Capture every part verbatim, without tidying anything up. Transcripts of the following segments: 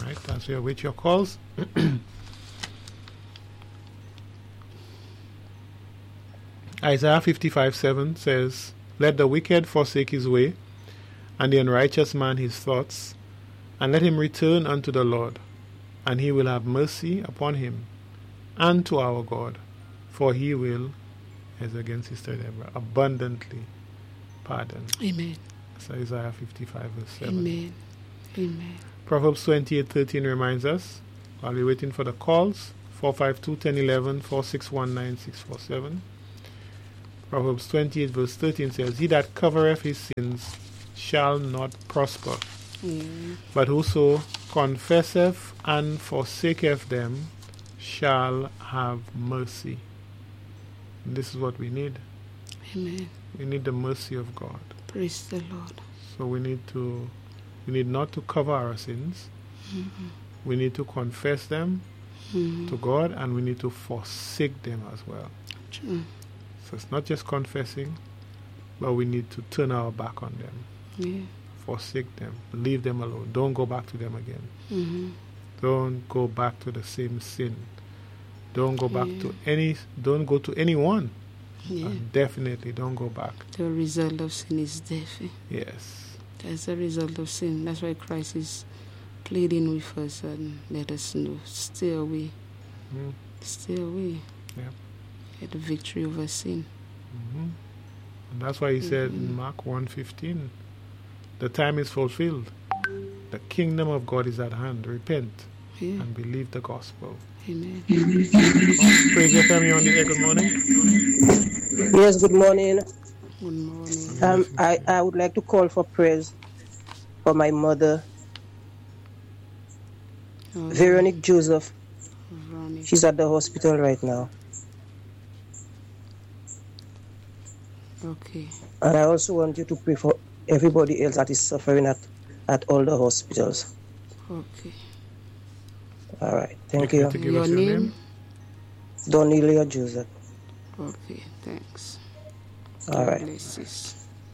right, as we await your calls. Isaiah fifty-five seven says, "Let the wicked forsake his way, and the unrighteous man his thoughts, and let him return unto the Lord, and he will have mercy upon him, and to our God, for he will," as against Sister Deborah, "abundantly pardon." Amen. That's Isaiah fifty-five verse seven. Amen. Amen. Proverbs twenty-eight thirteen reminds us, while we're waiting for the calls, four five two, one zero one one, four six one, nine six four seven. Proverbs twenty-eight verse thirteen says, "He that covereth his sins shall not prosper, Mm. but whoso confesseth and forsaketh them shall have mercy." And this is what we need. Amen. We need the mercy of God. Praise the Lord. So we need to, we need not to cover our sins. Mm-hmm. We need to confess them Mm-hmm. to God, and we need to forsake them as well. True. So it's not just confessing, but we need to turn our back on them, Yeah. forsake them, leave them alone. Don't go back to them again. Mm-hmm. Don't go back to the same sin. Don't go back Yeah. to any, don't go to anyone. Yeah. And definitely don't go back. The result of sin is death. eh? Yes. That's the result of sin. That's why Christ is pleading with us and let us know, stay away, Mm. stay away. Yeah. Get the victory over sin. Mm-hmm. And that's why he said in Mhm. Mark one fifteen, the time is fulfilled. The kingdom of God is at hand. Repent Yeah. and believe the gospel. Amen. Oh, praise your family on the air. Good morning. Yes, good morning. Good morning. Um, I, I would like to call for prayers for my mother, Oh, Veronique Joseph. Veronica. She's at the hospital right now. Okay. And I also want you to pray for everybody else that is suffering at, at all the hospitals. Okay. All right. Thank You you. to give Your us your name? name. Donilia Joseph. Okay. Thanks. All right. Bless you.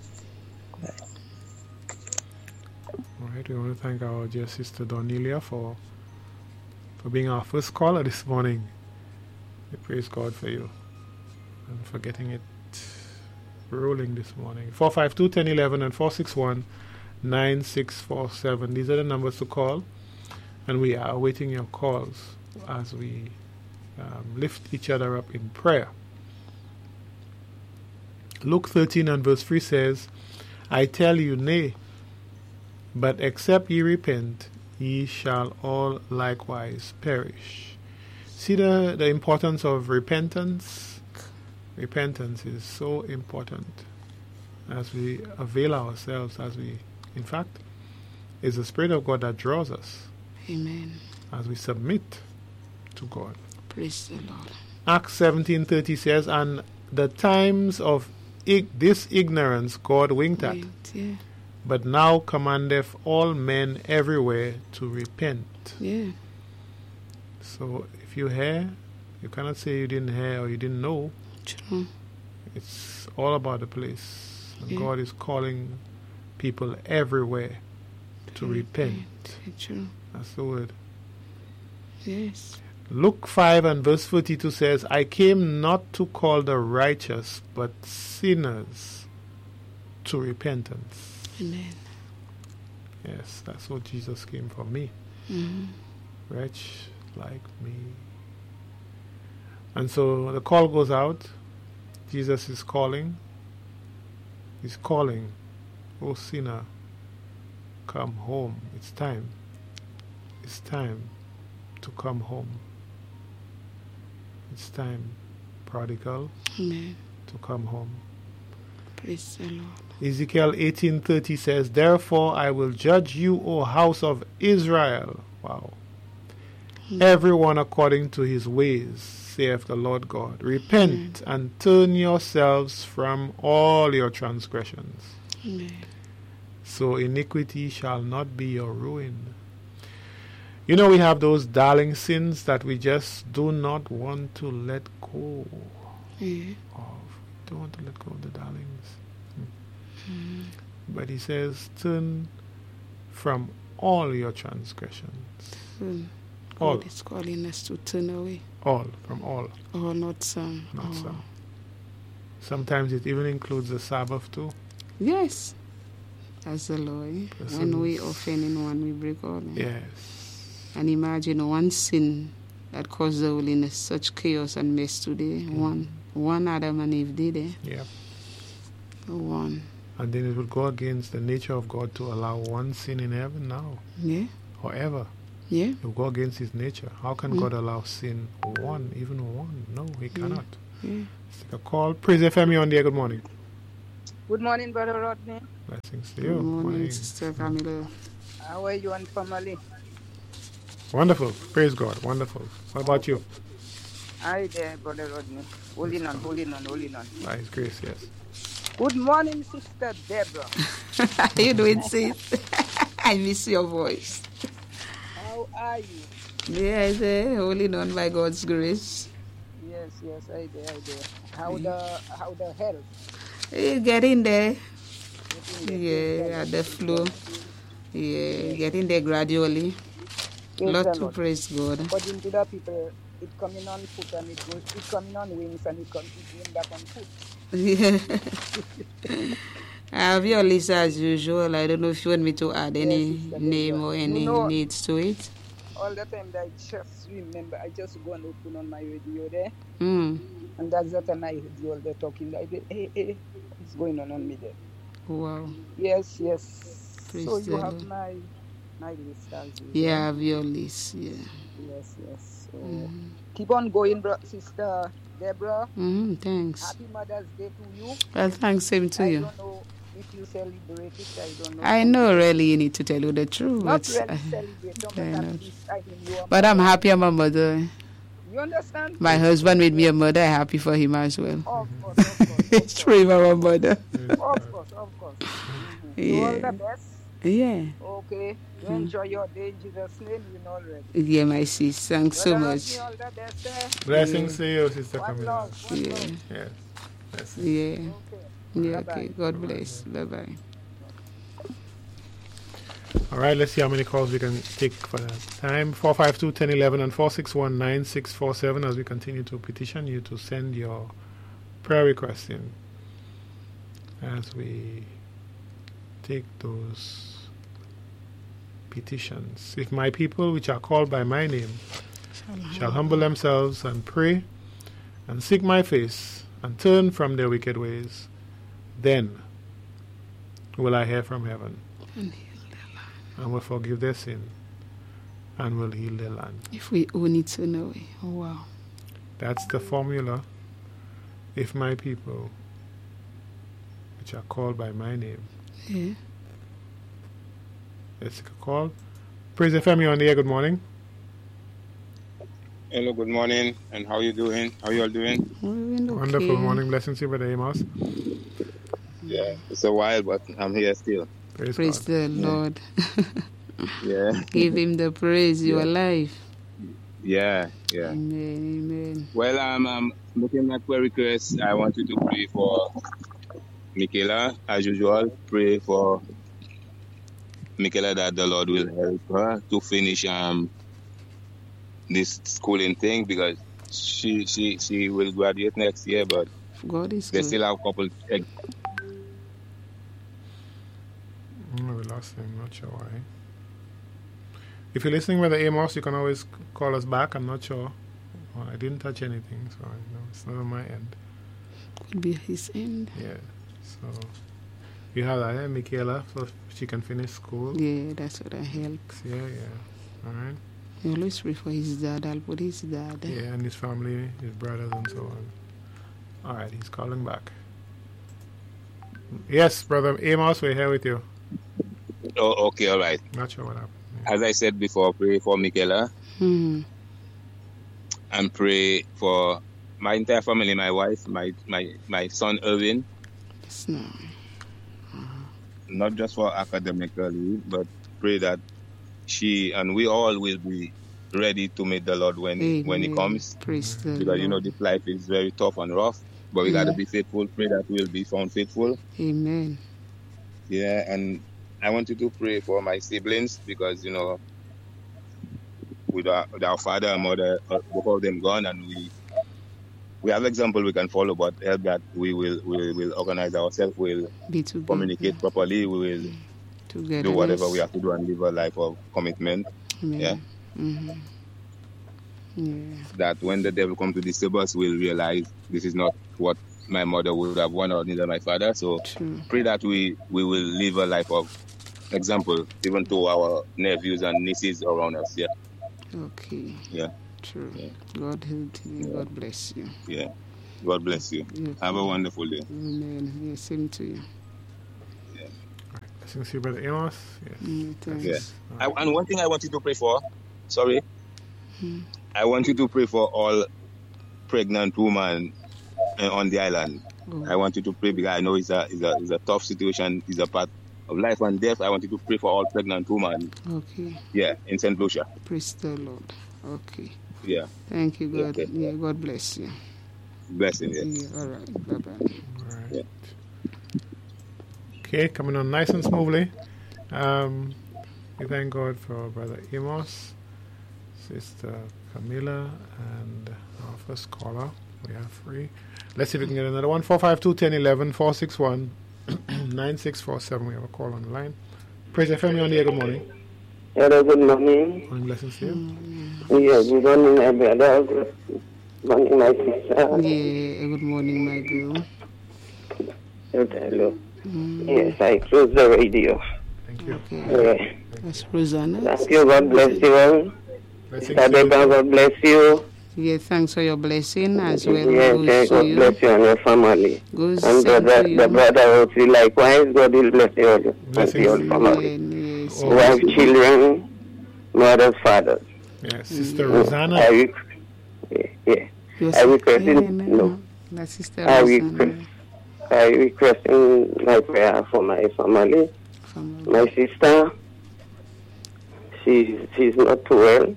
All right. We want to thank our dear sister Donilia for for being our first caller this morning. We praise God for you and for getting it rolling this morning. four five two, one zero one one and four six one, nine six four seven. These are the numbers to call, and we are awaiting your calls as we um, lift each other up in prayer. Luke thirteen and verse three says, "I tell you, nay, but except ye repent, ye shall all likewise perish." See the, the importance of repentance? Repentance is so important as we avail ourselves, as we, in fact, it's the Spirit of God that draws us Amen. as we submit to God. Praise the Lord. Acts seventeen thirty says, "And the times of ig- this ignorance God winked at, Wait, yeah. but now commandeth all men everywhere to repent." Yeah. So if you hear, you cannot say you didn't hear or you didn't know. True. It's all about the place. And Yeah. God is calling people everywhere to repent. Yeah, true. That's the word. Yes. Luke five and verse forty-two says, "I came not to call the righteous, but sinners to repentance." Amen. Yes, that's what Jesus came for me. Mm-hmm. Wretch like me. And so the call goes out. Jesus is calling. He's calling, "O sinner, come home." It's time. It's time to come home. It's time, prodigal, Amen. to come home. Praise the Lord. Ezekiel eighteen thirty says, "Therefore I will judge you, O house of Israel." Wow. Mm. "Everyone according to his ways, saith the Lord God. Repent and turn yourselves from all your transgressions, Amen. so iniquity shall not be your ruin." You know, we have those darling sins that we just do not want to let go Yeah. of. We don't want to let go of the darlings. Mm. But he says, turn from all your transgressions. turn. All. God is calling us to turn away. All, from all, Or not some. not or- some. Sometimes it even includes the Sabbath too. Yes. That's the law. Eh? Persons- When we offend in one, we break all. Eh? Yes. And imagine one sin that caused the holiness, such chaos and mess today. Mm. One. One Adam and Eve did it. Yeah. One. And then it would go against the nature of God to allow one sin in heaven now, Yeah. or ever. Yeah. It would go against his nature. How can Mm. God allow sin one, even one? No, he cannot. Yeah. Let's take a call. Praise F M, you on there. Good morning. Good morning, Brother Rodney. Blessings to you. Good morning, Morning. Sister Camilla. How are you and family? Wonderful. Praise God. Wonderful. What about you? Hi there, Brother Rodney. Holding on, holding on, holding on. By His grace, yes. Good morning, Sister Deborah. How you doing, sis? I miss your voice. How are you? Yeah, I say, holding on by God's grace. Yes, yes, I there, I there. How the how the health? Eh, Getting there. Getting there? Yeah, at the flow. Yeah, getting there gradually. Praise Lot the to Lord. praise God. According to the people, it coming on foot and it goes, it coming on wings and it comes it going back on foot. Yeah. I have your list as usual. I don't know if you want me to add any Yes, Sister name Deborah. or You any know- needs to it. All the time that I just remember, I just go and open on my radio there, Mm. and that's the time I heard you all there talking like, hey, hey, what's going on on me there? Wow. Yes, yes. Praise so the you have Lord. my my list as usual. Yeah, I have your list. Yeah. Yes, yes. So Mm. keep on going, bro, Sister Deborah. Mm, thanks. Happy Mother's Day to you. Well, thanks, same to I you. don't know if you celebrate it. I don't know. I know, really, you need to tell you the truth. Not But, really I- celebrate. No, I but know. at least I mean you are. but I'm happy I'm a mother. You understand? My husband made me a mother. I'm happy for him as well. Of course, of course, of It's course, true, I'm a mother. of course, of course. Mhm. You all Yeah. the best. Yeah. Okay. You Hmm. enjoy your day in Jesus' name. You know already. Yeah, my sis. Thanks so Brother much. Rodney, all the best. Eh? Blessings to you, Sister One Camilla. love. One Yeah. love. Yes. Blessings. Yeah. Okay. Yeah, Bye-bye. okay. God bless. Bye bye. All right, let's see how many calls we can take for that time. four five two, one zero one one and four six one, nine six four seven as we continue to petition you to send your prayer requests in as we take those petitions. If my people, which are called by my name, shall humble themselves and pray and seek my face and turn from their wicked ways, then will I hear from heaven And and will forgive their sin and will heal their land. if we only turn away. Oh, wow. That's the formula. If my people, which are called by my name, Yeah. let's take a call. Praise the family on the air. Good morning. Hello, good morning, and how you doing? How you all doing? We're doing okay. Wonderful morning. Blessings to you, Brother Amos. Yeah, it's a while, but I'm here still. Praise, Praise God. the Lord. Yeah, Give him the praise. You are Yeah. alive. yeah, yeah. Amen. Amen. Well, um, I'm looking at prayer requests. I want you to pray for Michaela, as usual. Pray for Michaela that the Lord will help her to finish um this schooling thing because she she she will graduate next year, but God is they good. still have a couple. Ex- Mm, we lost him. Not sure why. If you're listening with the Amos, you can always c- call us back. I'm not sure. Well, I didn't touch anything, so I know it's not on my end. Could be his end. Yeah. So you have that, eh, Michaela, so she can finish school. Yeah, that's what I help. Yeah, yeah. All right. He always pray for his dad. I'll put his dad. Yeah, and his family, his brothers, and so on. All right, he's calling back. Yes, brother Amos, we're here with you. oh, okay, all right. Not sure what happened. Yeah. As I said before, pray for Michaela. Hmm. And pray for my entire family, my wife, my my, my son Irvin, Yes, no. not just for academically, but pray that she and we all will be ready to meet the Lord when he, when he Amen. comes. Praise the Because you know Lord. this life is very tough and rough, but we gotta be faithful. Pray that we'll be found faithful. Amen. Yeah, and I want you to pray for my siblings because you know with our, with our father and mother, uh, both of them gone, and we we have example we can follow, but help that we will we will organize ourselves, we'll Be together. communicate properly, we will Together. do whatever we have to do and live a life of commitment. Amen. Yeah. Mm-hmm. Yeah. That when the devil come to disturb us, we'll realize this is not what my mother would have wanted, or neither my father. So True. pray that we, we will live a life of example, even to our nephews and nieces around us. Yeah. Okay. Yeah. True. Yeah. God help you. God bless you. Yeah. God bless you. Yeah. Have a wonderful day. Amen. Yeah, same to you. Blessings to you, Brother Amos. Yes. Mm, thanks. Yeah. I, and one thing I want you to pray for, sorry, Hmm. I want you to pray for all pregnant women uh, on the island. Oh. I want you to pray because I know it's a, it's a, it's a tough situation, it's a part of life and death. I want you to pray for all pregnant women, Okay. yeah, in Saint Lucia. Praise the Lord. Okay. Yeah, Thank you, God. Okay. Yeah, God bless you. blessing, yeah. Yeah, all right. Bye-bye. All right. Yeah. Okay, coming on nice and smoothly. Um, we thank God for Brother Amos, Sister Camilla, and our first caller. We have three. Let's see if we can get another one. four five two, one zero one one, four six one, nine six four seven. We have a call on the line. Praise F M, you're on the air. Good morning. Hello, good morning. Morning, blessings to you. Yeah, good morning, my brother. Good morning, my sister. Yeah, good morning, my girl. Hello. Mm, Yes, I close the radio. Thank you. okay. Yeah. That's Rosanna. Thank you. God bless you all. Blessings Sister to you. Deborah, God bless you. Yeah, thanks for your blessing as well. Yes, Goes yeah, to God you. bless you and your family. Goes And same brother, to you. the brother also likewise. God will bless you all. And Blessings. your Yeah, family. yes. Oh. Wife, children, mothers, fathers. Yeah, Sister I Rosanna. rec- yeah, yeah. Your I request sister- in- no. That's Sister I Rosanna. request, I request in my prayer for my family. Family. My sister, she's, she's not too well.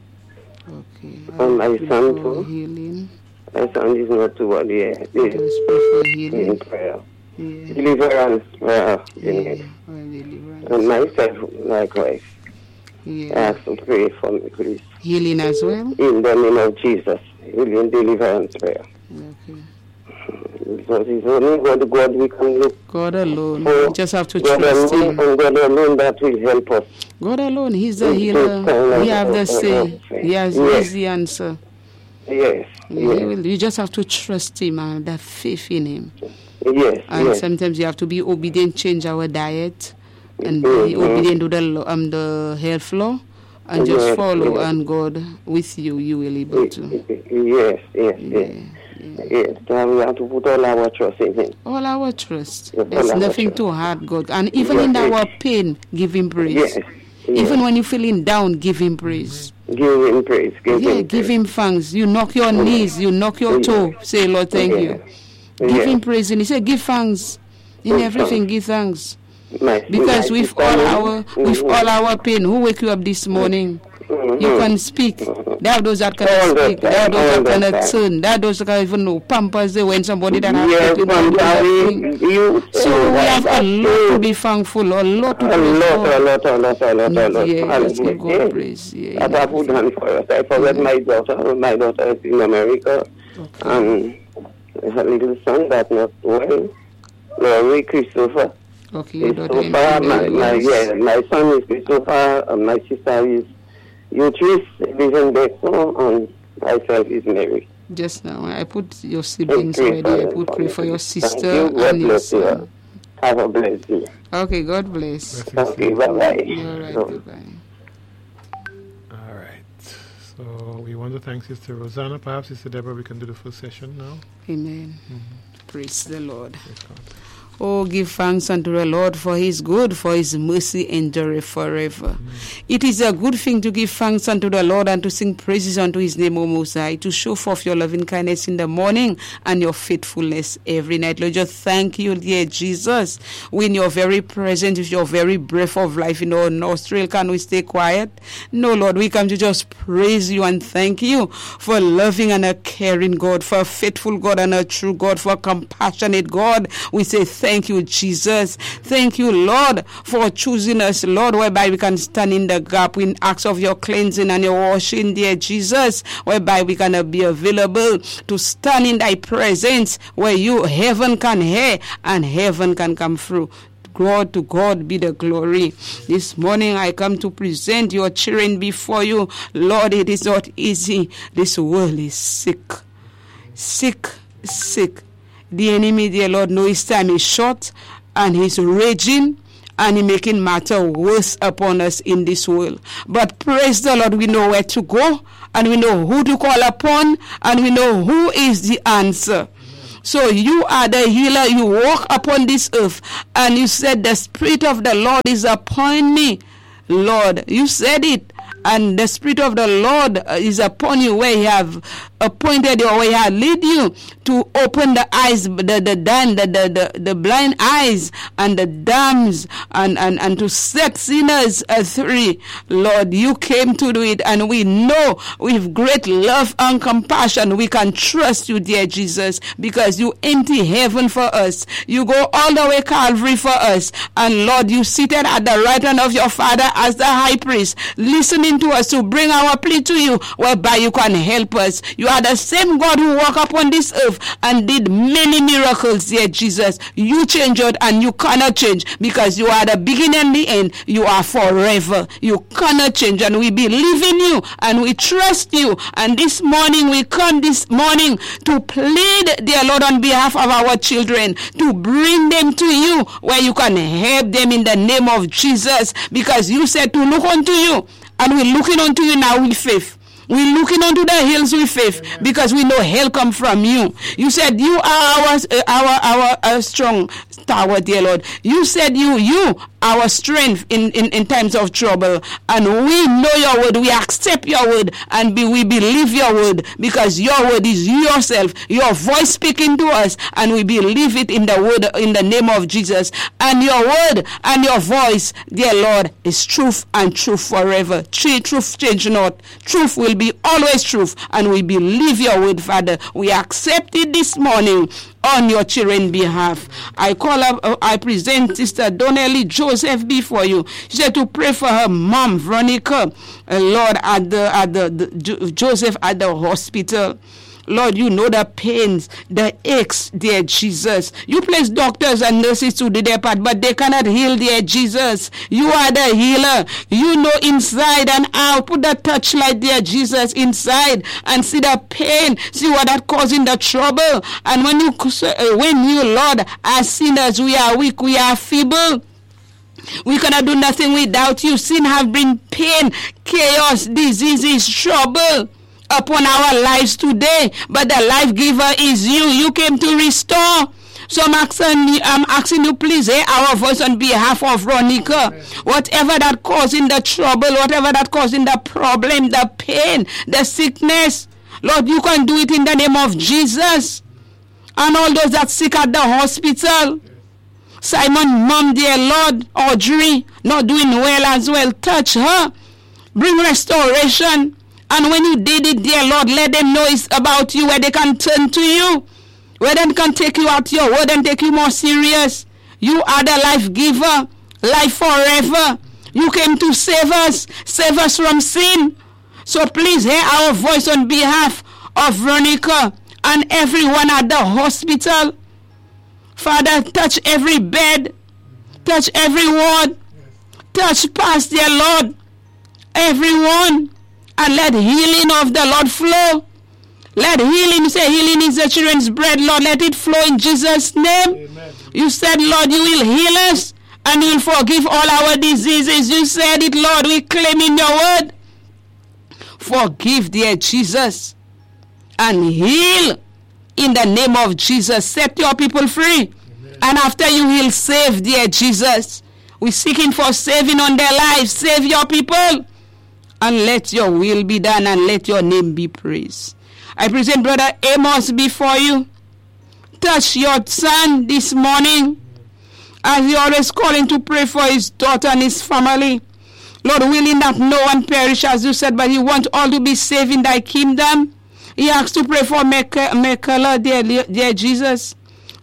Okay. And my pray son for too. Healing. My son is not too well. Yeah, Just yeah. pray for In healing. prayer. Yeah. Deliverance, prayer. Yeah. Yeah. Or deliverance. And myself, likewise. I Yeah. ask to pray for me, please. Healing as well. In the name of Jesus. Healing, deliverance, prayer. Okay. Because it's only God, God we can look God alone. for. We just have to God trust alone, Him. and God alone that will help us. God alone. He's the It's healer. so He have the kind say. of- He has Yes. he's the answer. Yes, He yes, will- You just have to trust Him and have faith in Him. yes, And yes. sometimes you have to be obedient, change our diet, and be Mhm. obedient to the law, um, the health law, and just Yes, follow. yes. And God with you, you will able to. Yes, yes, Yeah, yes. yeah. Yes, now we have to put all our trust in Him. All our trust. Yes, There's all our nothing trust. too hard, God. And even Yes, in yes. our pain, give Him praise. Yes, yes. Even when you're feeling down, give Him praise. Give Him praise. Give Yeah, Him give praise. Him thanks. You knock your knees, you knock your Yes. toe. Say, Lord, thank Yes. you. Give Yes. Him praise. And He said, give thanks. In Give everything, thanks. give thanks. My- Because my with sister, all our with mhm, all our pain, who wake you up this morning? mhm. You can speak. There are those that I cannot speak. There are understand, those I that cannot understand. turn. There are those that can't even know pampers they when somebody that has Yes, to do I'm that thing. sorry. You So we have a lot to be thankful, a lot to A praise lot, a God. lot, a lot, a lot, a lot. Yeah, just give Hallelujah. God praise. Yeah, That I put hand for us. I forgot Yeah. my daughter. My daughter is in America. Okay. And her little son that's not well. Laurie Christopher. Okay, your daughter in Christopher, my, the my, U S. yeah, my son is Christopher, and my sister is Beatrice, living Bexon, and myself is Mary. Just now, I put your siblings Pray already. I for put them, pray for for me. your Thank sister you. God and your bless you. son. Have a blessed day. Okay, God bless. Blessings to Okay, you. bye-bye. All right, So- goodbye. All right. So we want to thank Sister Rosanna. Perhaps Sister Deborah, we can do the first session now. Amen. Praise the Lord. Praise God. Oh, give thanks unto the Lord for His good, for His mercy endureth forever. It is a good thing to give thanks unto the Lord and to sing praises unto His name, O Most High, to show forth your loving kindness in the morning and your faithfulness every night. Lord, just thank you, dear Jesus. When you're very present with your very breath of life in our nostril, can we stay quiet? No, Lord, we come to just praise you and thank you for loving and a caring God, for a faithful God and a true God, for a compassionate God. We say thank Thank you, Jesus. Thank you, Lord, for choosing us, Lord, whereby we can stand in the gap in acts of your cleansing and your washing, dear Jesus, whereby we can be available to stand in thy presence, where you, heaven can hear and heaven can come through. God, to God be the glory. This morning I come to present your children before you. Lord, it is not easy. This world is sick. Sick, sick. The enemy, dear Lord, knows his time is short and he's raging and he making matter worse upon us in this world. But praise the Lord, we know where to go and we know who to call upon and we know who is the answer. So you are the healer. You walk upon this earth and you said the Spirit of the Lord is upon me. Lord, you said it. And the Spirit of the Lord is upon you, where he have appointed you, where he have lead you to open the eyes, the the the, the, the, the blind eyes and the dumb, and, and, and to set sinners free. Lord, you came to do it, and we know with great love and compassion we can trust you, dear Jesus, because you empty heaven for us. You go all the way Calvary for us. And Lord, you seated at the right hand of your Father as the high priest, listening to us to bring our plea to you, whereby you can help us. You are the same God who walked upon this earth and did many miracles, dear Jesus. You changed it and you cannot change, because you are the beginning and the end. You are forever. You cannot change, and we believe in you and we trust you. And this morning we come this morning to plead, dear Lord, on behalf of our children, to bring them to you, where you can help them in the name of Jesus, because you said to look unto you. And we're looking unto you now with faith. We're looking unto the hills with faith. Amen. Because we know help come from you. You said you are our uh, our our uh, strong tower, dear Lord. You said you you our strength in, in, in times of trouble. And we know your word. We accept your word and be, we believe your word, because your word is yourself, your voice speaking to us, and we believe it in the word, in the name of Jesus. And your word and your voice, dear Lord, is truth and truth forever. Truth change not. Truth will be always truth, and we believe your word, Father. We accept it this morning on your children's behalf. I call up, uh, I present Sister Donnelly Joseph before you. She said to pray for her mom, Veronica, uh, Lord, at the at the, the jo- Joseph at the hospital. Lord, you know the pains, the aches, dear Jesus. You place doctors and nurses to do their part, but they cannot heal, dear Jesus. You are the healer. You know inside and out. Put the touchlight, dear Jesus, inside and see the pain. See what that causing the trouble. And when you, when you, Lord, as sinners, we are weak, we are feeble. We cannot do nothing without you. Sin have bring pain, chaos, diseases, trouble upon our lives today, but the life giver is you. You came to restore. So I'm asking, I'm asking you, please hear our voice on behalf of Veronica. Whatever that causing the trouble, whatever that causing the problem, the pain, the sickness, Lord, you can do it in the name of Jesus. And all those that sick at the hospital, Simon, mom, dear Lord, Audrey, not doing well as well, touch her, bring restoration. And when you did it, dear Lord, let them know it's about you, where they can turn to you, where they can take you out your word and take you more serious. You are the life giver, life forever. You came to save us, save us from sin. So please hear our voice on behalf of Veronica and everyone at the hospital. Father, touch every bed, touch every ward, touch past, dear Lord, everyone. And let healing of the Lord flow. Let healing, say healing is the children's bread, Lord. Let it flow in Jesus' name. Amen. You said, Lord, you will heal us and you will forgive all our diseases. You said it, Lord. We claim in your word. Forgive, dear Jesus, and heal in the name of Jesus. Set your people free. Amen. And after you heal, save, dear Jesus. We're seeking for saving on their lives. Save your people. And let your will be done and let your name be praised. I present Brother Amos before you. Touch your son this morning, as he always calling to pray for his daughter and his family. Lord, willing that no one perish, as you said, but he wants all to be saved in thy kingdom. He asks to pray for Michaela, dear, dear Jesus.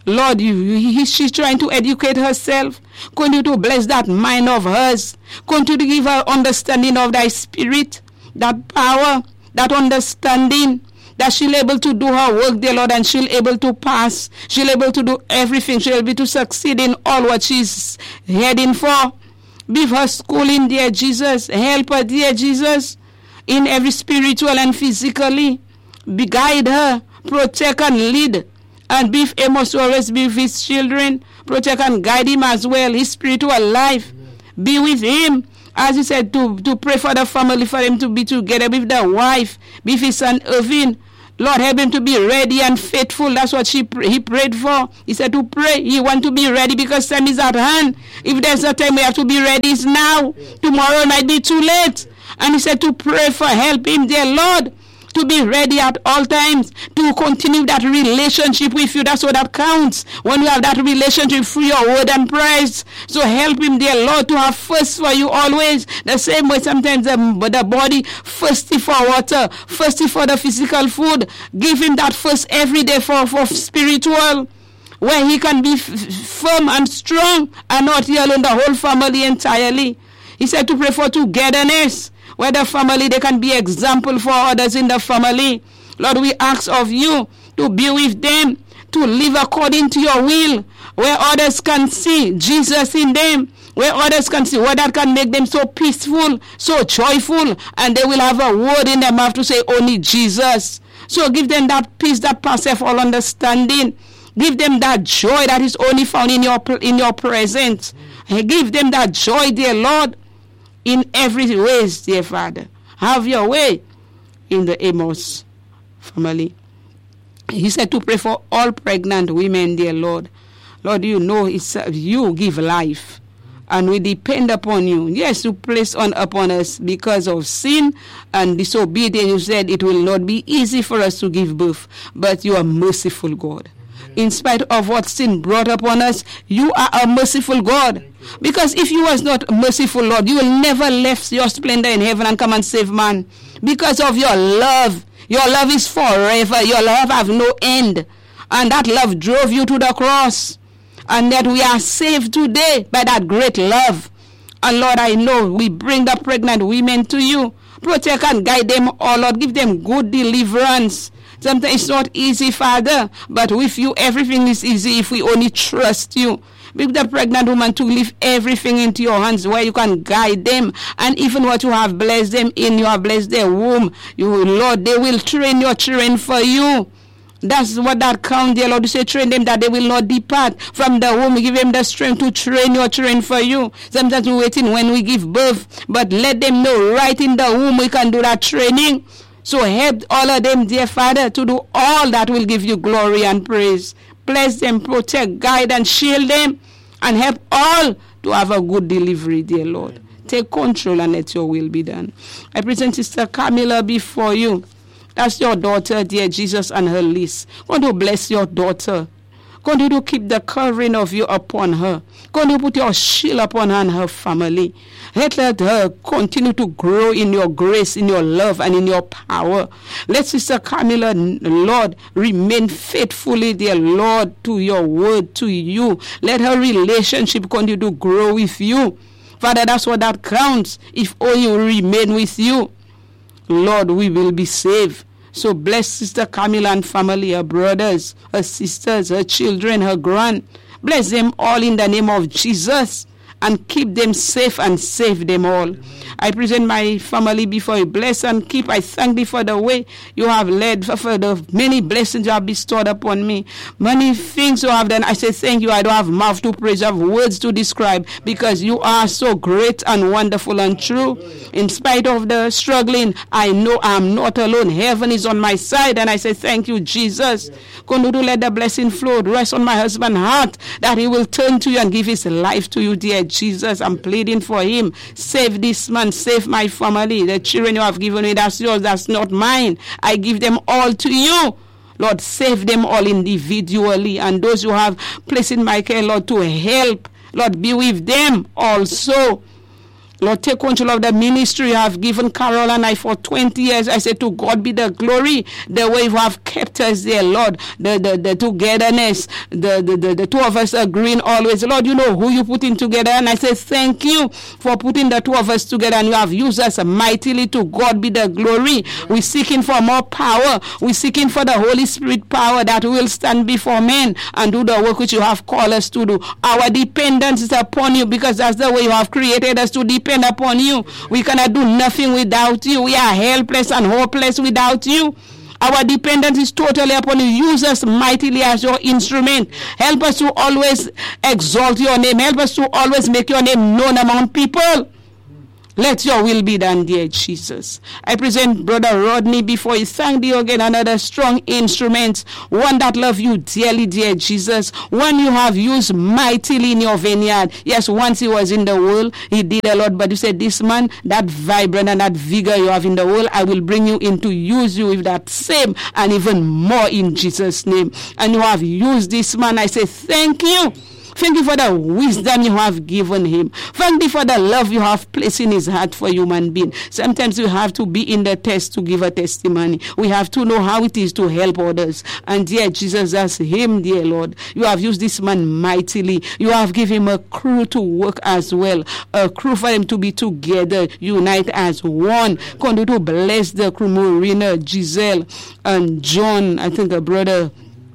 Lord, you, you, she's trying to educate herself. Continue to bless that mind of hers. Continue to give her understanding of thy spirit, that power, that understanding, that she'll able to do her work, dear Lord, and she'll able to pass. She'll able to do everything. She'll be able to succeed in all what she's heading for. Give her schooling, dear Jesus. Help her, dear Jesus, in every spiritual and physically. Be guide her, protect and lead. And be Amos always be with his children. Protect and guide him as well, his spiritual life. Amen. Be with him. As he said, to, to pray for the family, for him to be together with the wife, with his son Irvin. Lord, help him to be ready and faithful. That's what she he prayed for. He said to pray. He want to be ready because time is at hand. If there's a time we have to be ready, it's now. Tomorrow might be too late. And he said to pray for help him, dear Lord, to be ready at all times, to continue that relationship with you. That's what that counts. When you have that relationship through your word and praise. So help him, dear Lord, to have thirst for you always. The same way sometimes the, the body thirsty for water, thirsty for the physical food. Give him that thirst every day for, for spiritual, where he can be f- firm and strong and not here alone, the whole family entirely. He said to pray for togetherness, where the family, they can be example for others in the family. Lord, we ask of you to be with them, to live according to your will, where others can see Jesus in them, where others can see what that can make them so peaceful, so joyful, and they will have a word in their mouth to say only Jesus. So give them that peace that passeth all understanding. Give them that joy that is only found in your in your presence. And give them that joy, dear Lord, in every ways, dear Father. Have your way in the Amos family. He said to pray for all pregnant women, dear Lord. Lord, you know it's uh, you give life, and we depend upon you. Yes, you place on upon us because of sin and disobedience. You said it will not be easy for us to give birth, but you are merciful, God. In spite of what sin brought upon us, you are a merciful God. Because if you was not merciful, Lord, you will never left your splendor in heaven and come and save man. Because of your love. Your love is forever. Your love have no end. And that love drove you to the cross. And that we are saved today by that great love. And Lord, I know we bring the pregnant women to you. Protect and guide them all, Lord. Give them good deliverance. Sometimes it's not easy, Father, but with you, everything is easy if we only trust you. With the pregnant woman to leave everything into your hands where you can guide them. And even what you have blessed them in, you have blessed their womb. You, Lord, they will train your children for you. That's what that counts, dear Lord. You say train them that they will not depart from the womb. Give them the strength to train your children for you. Sometimes we're waiting when we give birth. But let them know right in the womb we can do that training. So help all of them, dear Father, to do all that will give you glory and praise. Bless them, protect, guide, and shield them. And help all to have a good delivery, dear Lord. Take control and let your will be done. I present Sister Camilla before you. That's your daughter, dear Jesus, and her list. God to bless your daughter. God to keep the covering of you upon her. God to put your shield upon her and her family. Let, let her continue to grow in your grace, in your love, and in your power. Let Sister Camilla, Lord, remain faithfully, dear Lord, to your word, to you. Let her relationship continue to grow with you. Father, that's what that counts. If only we remain with you, Lord, we will be saved. So bless Sister Camilla and family, her brothers, her sisters, her children, her grand. Bless them all in the name of Jesus. And keep them safe and save them all. Amen. I present my family before you. Bless and keep. I thank thee for the way you have led, for, for the many blessings you have bestowed upon me. Many things you have done. I say thank you. I don't have mouth to praise. I have words to describe because you are so great and wonderful and true. In spite of the struggling, I know I'm not alone. Heaven is on my side. And I say thank you, Jesus. Continue to let the blessing flow. Rest on my husband's heart that he will turn to you and give his life to you, dear Jesus. I'm pleading for him. Save this man. Save my family. The children you have given me, that's yours. That's not mine. I give them all to you. Lord, save them all individually. And those who have placed in my care, Lord, to help. Lord, be with them also. Lord, take control of the ministry you have given Carol and I for twenty years. I say to God be the glory, the way you have kept us there, Lord, the, the, the togetherness, the, the, the, the two of us agreeing always. Lord, you know who you put in together, and I say thank you for putting the two of us together, and you have used us mightily. To God be the glory. We're seeking for more power. We're seeking for the Holy Spirit power that will stand before men and do the work which you have called us to do. Our dependence is upon you, because that's the way you have created us, to depend upon you. We cannot do nothing without you. We are helpless and hopeless without you. Our dependence is totally upon you. Use us mightily as your instrument. Help us to always exalt your name. Help us to always make your name known among people. Let your will be done, dear Jesus. I present Brother Rodney before you. Thank thee again, another strong instrument, one that loves you dearly, dear Jesus, one you have used mightily in your vineyard. Yes, once he was in the world, he did a lot, but you said, this man, that vibrant and that vigor you have in the world, I will bring you in to use you with that same and even more in Jesus' name. And you have used this man. I say, thank you. Thank you for the wisdom you have given him. Thank you for the love you have placed in his heart for human being. Sometimes we have to be in the test to give a testimony. We have to know how it is to help others. And dear Jesus, as him, dear Lord, you have used this man mightily. You have given him a crew to work as well. A crew for them to be together, unite as one. Continue to bless the crew, Marina, Giselle, and John, I think a brother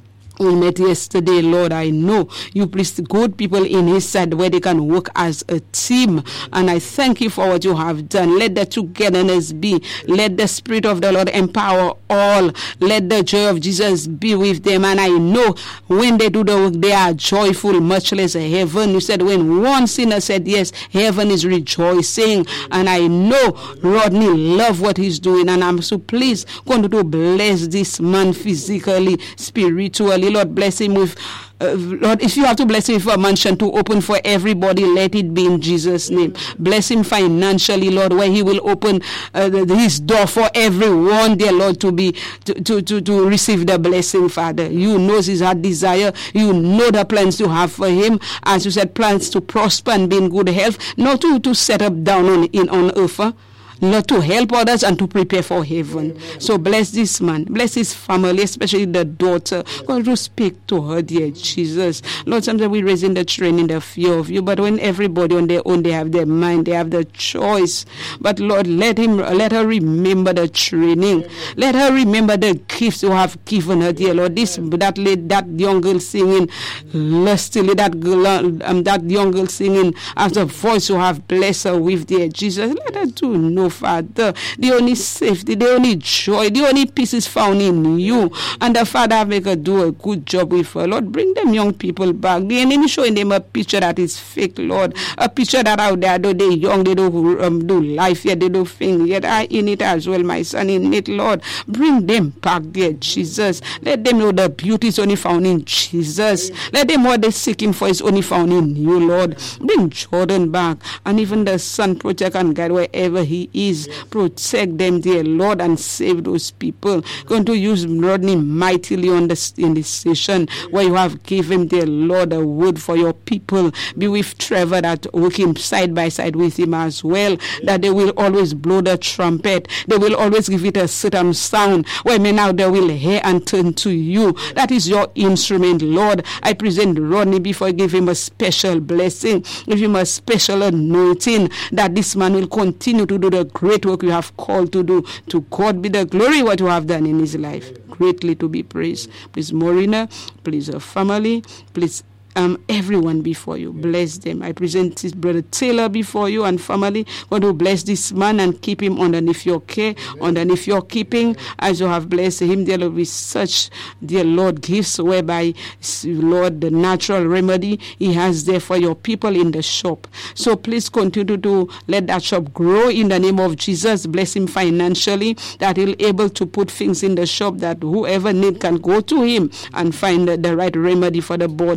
we met yesterday. Lord, I know you placed good people in his side where they can work as a team, and I thank you for what you have done. Let the togetherness be. Let the Spirit of the Lord empower all. Let the joy of Jesus be with them, and I know when they do the work, they are joyful, much less heaven. You said when one sinner said yes, heaven is rejoicing, and I know Rodney love what he's doing, and I'm so pleased going to bless this man physically, spiritually. Lord, bless him with, uh, Lord, if you have to bless him for a mansion to open for everybody, let it be in Jesus' name. Bless him financially, Lord, where he will open uh, the, his door for everyone, dear Lord, to be to, to, to, to receive the blessing, Father. You know his heart desire. You know the plans you have for him. As you said, plans to prosper and be in good health, not to, to set up down on in on earth. Huh? Not to help others and to prepare for heaven. Amen. So bless this man, bless his family, especially the daughter. God, to speak to her, dear Jesus. Lord, sometimes we raise in the training the fear of you, but when everybody on their own, they have their mind, they have the choice. But Lord, let him, let her remember the training. Let her remember the gifts you have given her, dear Lord. This that lady, that young girl singing lustily, that girl, um, that young girl singing as a voice you have blessed her with, dear Jesus. Let her to know, Father, the only safety, the only joy, the only peace is found in you. And the Father make her do a good job with her. Lord, bring them young people back. The enemy showing them a picture that is fake, Lord. A picture that out there, though they're young, they don't um, do life yet, they don't think yet. I in it as well, my son in it, Lord. Bring them back, dear Jesus. Let them know the beauty is only found in Jesus. Let them know what they're seeking for is only found in you, Lord. Bring Jordan back, and even the son, protect and guide wherever he is. Is protect them, dear Lord, and save those people. Going to use Rodney mightily on this in this session where you have given, dear Lord, a word for your people. Be with Trevor, that working side by side with him as well, that they will always blow the trumpet. They will always give it a certain sound where men now they will hear and turn to you. That is your instrument, Lord. I present Rodney before I give him a special blessing, give him a special anointing, that this man will continue to do the great work you have called to do. To God be the glory what you have done in his life. Greatly to be praised. Please, Morina, please, her family, please, Um, everyone before you. Bless them. I present his brother Taylor before you and family. God will bless this man and keep him underneath your care, underneath your keeping, as you have blessed him, dear Lord, with such, dear Lord, gifts whereby, Lord, the natural remedy he has there for your people in the shop. So please continue to let that shop grow in the name of Jesus. Bless him financially, that he'll able to put things in the shop that whoever need can go to him and find the, the right remedy for the body.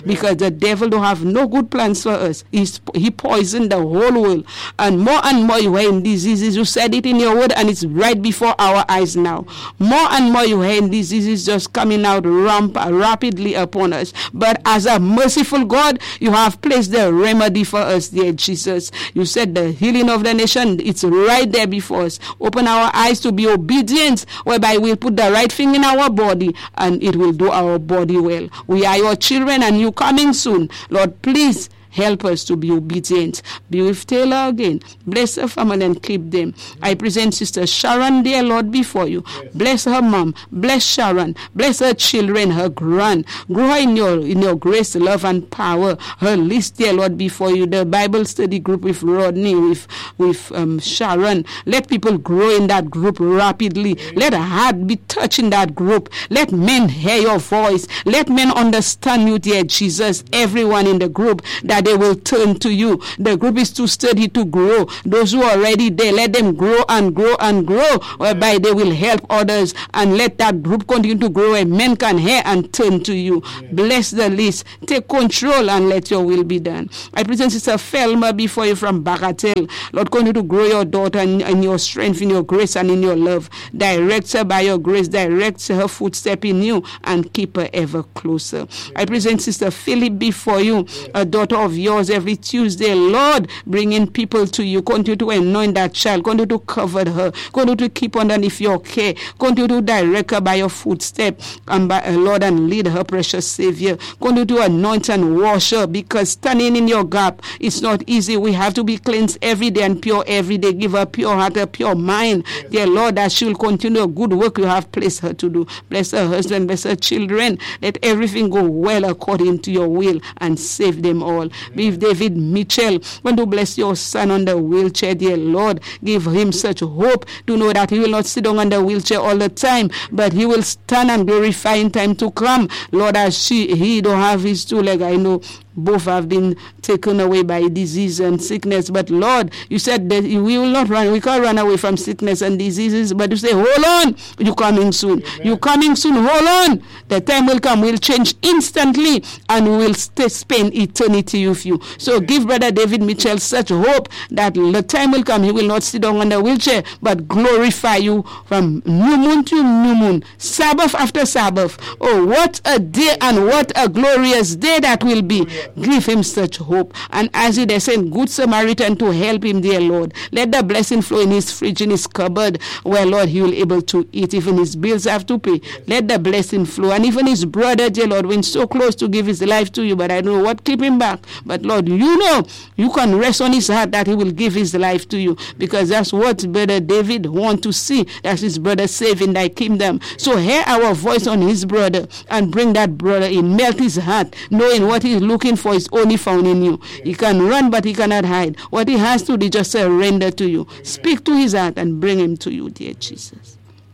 because the devil don't have no good plans for us. He's, he poisoned the whole world. And more and more you hear in diseases. You said it in your word, and it's right before our eyes now. More and more you hear in diseases just coming out ramp, rapidly upon us. But as a merciful God, you have placed the remedy for us, dear Jesus. You said the healing of the nation, it's right there before us. Open our eyes to be obedient, whereby we'll put the right thing in our body, and it will do our body well. We are your children, and you coming soon. Lord, please help us to be obedient. Be with Taylor again. Bless her family and keep them. I present Sister Sharon, dear Lord, before you. Bless her mom. Bless Sharon. Bless her children, her grand. Grow in your in your grace, love, and power. Her list, dear Lord, before you. The Bible study group with Rodney, with with um, Sharon. Let people grow in that group rapidly. Let a heart be touched in that group. Let men hear your voice. Let men understand you, dear Jesus. Everyone in the group, that they will turn to you. The group is too steady to grow. Those who are already there, let them grow and grow and grow, whereby they will help others, and let that group continue to grow, and men can hear and turn to you. Yes. Bless the list. Take control and let your will be done. I present Sister Felma before you from Bagatelle. Lord, continue to grow your daughter in, in your strength, in your grace, and in your love. Direct her by your grace. Direct her footstep in you, and keep her ever closer. Yes. I present Sister Philip before you, yes. a daughter of yours every Tuesday. Lord, bringing people to you. Continue to anoint that child. Continue to cover her. Continue to keep underneath your care. Continue to direct her by your footstep, and by uh, Lord, and lead her, precious Savior. Continue to anoint and wash her, because standing in your gap, it's not easy. We have to be cleansed every day and pure every day. Give her pure heart, a pure mind. Yes. Dear Lord, that she will continue a good work you have placed her to do. Bless her husband, bless her children. Let everything go well according to your will, and save them all. Be with David Mitchell. Want to bless your son on the wheelchair, dear Lord. Give him such hope to know that he will not sit down on the wheelchair all the time, but he will stand and glorify in time to come. Lord, as she, he don't have his two legs, I know both have been taken away by disease and sickness. But Lord, you said that we will not run. We can't run away from sickness and diseases. But you say, hold on, you're coming soon. Amen. You're coming soon, hold on. The time will come, we'll change instantly, and we will stay, spend eternity with you. So Amen. Give Brother David Mitchell such hope that the time will come, he will not sit down on the wheelchair, but glorify you from new moon to new moon, Sabbath after Sabbath. Oh, what a day, and what a glorious day that will be. Give him such hope. And as he they send good Samaritan to help him, dear Lord, let the blessing flow in his fridge, in his cupboard, where, Lord, he will be able to eat. Even his bills have to pay. Let the blessing flow. And even his brother, dear Lord, when so close to give his life to you, but I don't know what keep him back. But Lord, you know, you can rest on his heart that he will give his life to you, because that's what Brother David want to see. That's his brother saved in thy kingdom. So hear our voice on his brother, and bring that brother in. Melt his heart, knowing what he's looking for is only found in you. He can run, but he cannot hide. What he has to do, just surrender to you. Speak to his heart and bring him to you, dear Jesus.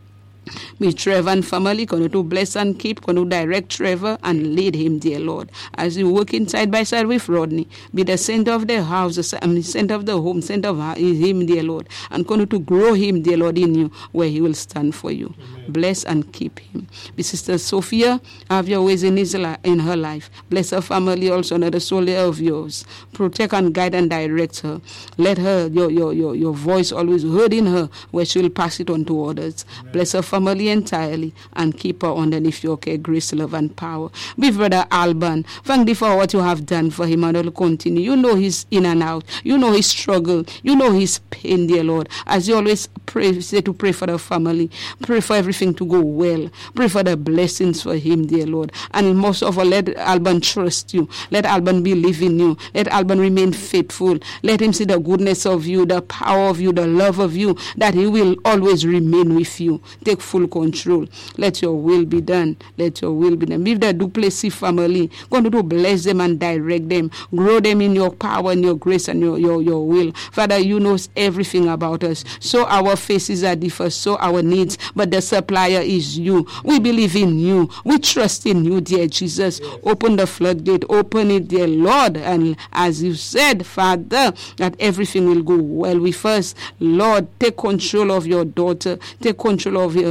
With Trevor and family, continue to bless and keep, continue to direct Trevor and lead him, dear Lord. As you work in side by side with Rodney, be the center of the house, the center of the home, center of him, dear Lord, and continue to grow him, dear Lord, in you, where he will stand for you. Amen. Bless and keep him. Be Sister Sophia, have your ways in his li- in her life. Bless her family also, another soldier of yours. Protect and guide and direct her. Let her, your your your, your voice always heard in her, where she will pass it on to others. Amen. Bless her family entirely, and keep her underneath your care, grace, love, and power. Be Brother Alban. Thank thee for what you have done for him, and will continue. You know his in and out. You know his struggle. You know his pain, dear Lord. As you always pray, say to pray for the family. Pray for everything to go well. Pray for the blessings for him, dear Lord. And most of all, let Alban trust you. Let Alban believe in you. Let Alban remain faithful. Let him see the goodness of you, the power of you, the love of you, that he will always remain with you. Take full control. Let your will be done. Let your will be done. Be the Duplessis family. Continue to bless them and direct them. Grow them in your power and your grace and your, your, your will. Father, you know everything about us. So our faces are different, so our needs, but the supplier is you. We believe in you. We trust in you, dear Jesus. Yes. Open the floodgate. Open it, dear Lord. And as you said, Father, that everything will go well with us. Lord, take control of your daughter. Take control of her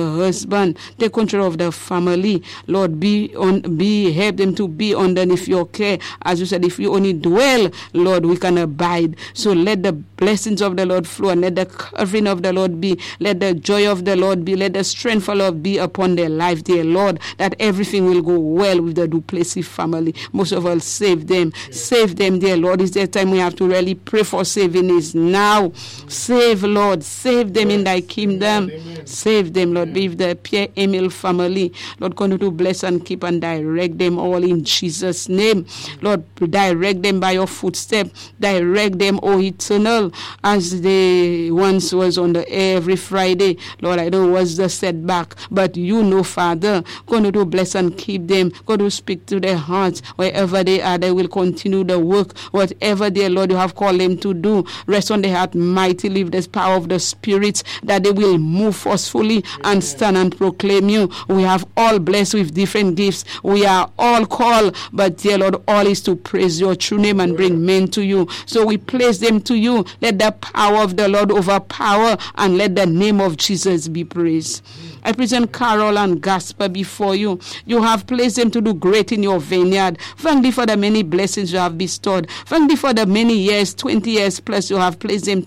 husband. Take control of the family. Lord, be on, be help them to be underneath your care. As you said, if you only dwell, Lord, we can abide. So let the blessings of the Lord flow, and let the covering of the Lord be. Let the joy of the Lord be. Let the strength of the Lord be upon their life, dear Lord, that everything will go well with the Duplessis family. Most of all, save them. Yes. Save them, dear Lord. Is there time we have to really pray for saving is now. Mm. Save, Lord. Save them yes. in thy kingdom. Amen. Save them, Lord. Amen. Be with the Pierre Emil family. Lord, continue to bless and keep and direct them all in Jesus' name. Mm. Lord, direct them by your footstep. Direct them, O eternal, as they once was on the air every Friday. Lord, I know what's the setback, but you know, Father, continue to bless and keep them. Continue to speak to their hearts. Wherever they are, they will continue the work. Whatever, dear Lord, you have called them to do, rest on their heart mightily with the power of the Spirit, that they will move forcefully and stand and proclaim you. We have all blessed with different gifts. We are all called, but dear Lord, all is to praise your true name and bring men to you. So we place them to you. Let the power of the Lord overpower, and let the name of Jesus be praised. I present Carol and Gaspar before you. You have placed them to do great in your vineyard. Thank thee for the many blessings you have bestowed. Thank thee for the many years, twenty years plus you have placed them